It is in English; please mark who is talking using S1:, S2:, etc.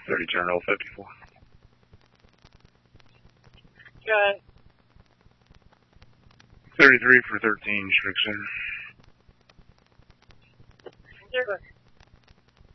S1: 30 turn roll 54.
S2: Got
S1: 33 for 13, Strick Center.
S2: 0.